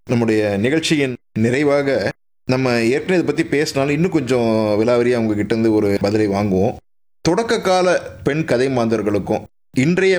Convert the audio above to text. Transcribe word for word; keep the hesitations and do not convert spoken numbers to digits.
நம்முடைய நிகழ்ச்சியின் நிறைவாக நம்ம ஏற்கனவே இதை பற்றி பேசினாலும் இன்னும் கொஞ்சம் விலாவரியாக அவங்க கிட்ட இருந்து ஒரு பதிலை வாங்குவோம். தொடக்க கால பெண் கதை மாந்தர்களுக்கும் இன்றைய